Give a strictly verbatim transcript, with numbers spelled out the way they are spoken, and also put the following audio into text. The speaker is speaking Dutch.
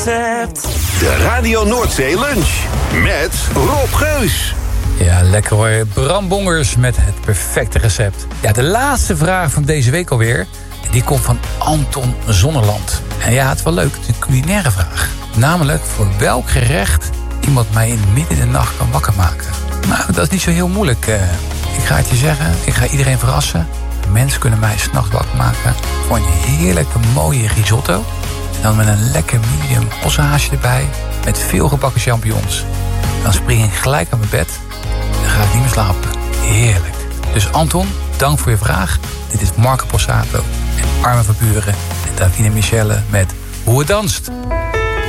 recept. De Radio Noordzee lunch met Rob Geus. Ja, lekker hoor. Bram Bongers met het perfecte recept. Ja, de laatste vraag van deze week alweer. Die komt van Anton Zonnerland. En ja, het is wel leuk, het is een culinaire vraag. Namelijk voor welk gerecht iemand mij in midden in de nacht kan wakker maken. Nou, dat is niet zo heel moeilijk. Ik ga het je zeggen, ik ga iedereen verrassen. Mensen kunnen mij 's nachts wakker maken voor een heerlijke mooie risotto. En dan met een lekker medium ossenhaasje erbij. Met veel gebakken champignons. Dan spring ik gelijk aan mijn bed. Dan ga ik niet meer slapen. Heerlijk. Dus Anton, dank voor je vraag. Dit is Marco Borsato en Armin van Buuren en Davina Michelle met Hoe het danst.